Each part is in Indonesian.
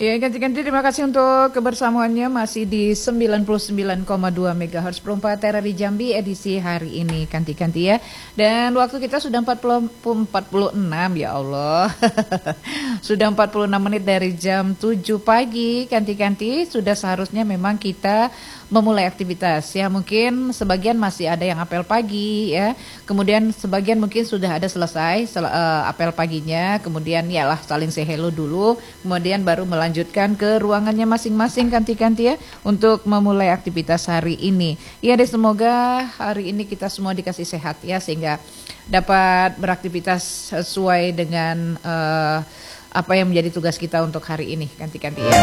Ya, ganti-ganti terima kasih untuk kebersamaannya masih di 99,2 MHz Perumpa TRRI Jambi edisi hari ini ganti-ganti ya. Dan waktu kita sudah 46 ya Allah. Sudah 46 menit dari jam 7 pagi ganti-ganti sudah seharusnya memang kita memulai aktivitas ya. Mungkin sebagian masih ada yang apel pagi ya. Kemudian sebagian mungkin sudah ada selesai apel paginya, kemudian yalah saling say hello dulu, kemudian baru melanjutkan ke ruangannya masing-masing ganti-ganti ya untuk memulai aktivitas hari ini. Ya deh, semoga hari ini kita semua dikasih sehat ya sehingga dapat beraktivitas sesuai dengan apa yang menjadi tugas kita untuk hari ini ganti-ganti ya.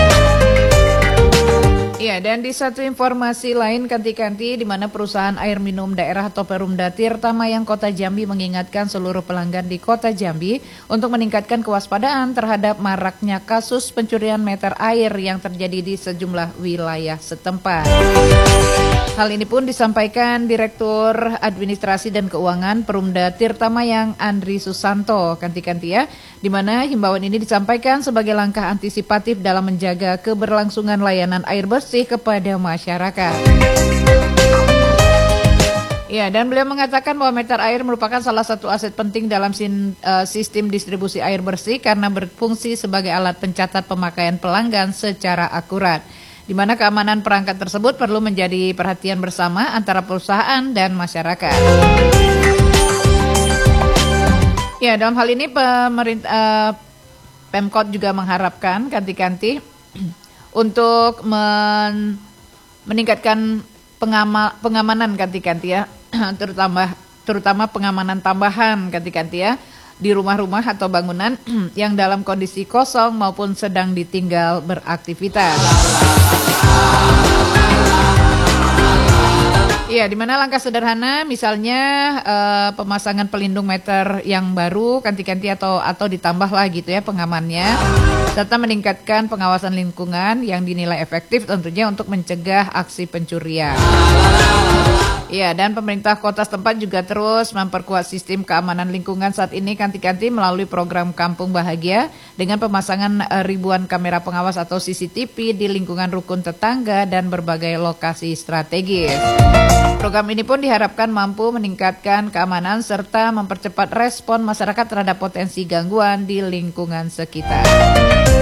Ya, dan di satu informasi lain ganti-ganti di mana perusahaan air minum daerah atau Perumda Tirta Mayang Kota Jambi mengingatkan seluruh pelanggan di Kota Jambi untuk meningkatkan kewaspadaan terhadap maraknya kasus pencurian meter air yang terjadi di sejumlah wilayah setempat. Hal ini pun disampaikan Direktur Administrasi dan Keuangan Perumda Tirta Mayang Andri Susanto ganti-ganti ya, di mana himbauan ini disampaikan sebagai langkah antisipatif dalam menjaga keberlangsungan layanan air bersih kepada masyarakat. Ya, dan beliau mengatakan bahwa meter air merupakan salah satu aset penting dalam sistem distribusi air bersih karena berfungsi sebagai alat pencatat pemakaian pelanggan secara akurat, di mana keamanan perangkat tersebut perlu menjadi perhatian bersama antara perusahaan dan masyarakat. Ya, dalam hal ini pemerintah Pemkot juga mengharapkan ganti-ganti untuk meningkatkan pengamanan ganti-ganti ya, terutama pengamanan tambahan ganti-ganti ya di rumah-rumah atau bangunan yang dalam kondisi kosong maupun sedang ditinggal beraktivitas. Ya, di mana langkah sederhana misalnya pemasangan pelindung meter yang baru ganti-ganti atau ditambah lah gitu ya pengamannya, serta meningkatkan pengawasan lingkungan yang dinilai efektif tentunya untuk mencegah aksi pencurian. Ya, dan pemerintah kota setempat juga terus memperkuat sistem keamanan lingkungan saat ini ganti-ganti melalui program Kampung Bahagia dengan pemasangan ribuan kamera pengawas atau CCTV di lingkungan rukun tetangga dan berbagai lokasi strategis. Program ini pun diharapkan mampu meningkatkan keamanan serta mempercepat respon masyarakat terhadap potensi gangguan di lingkungan sekitar.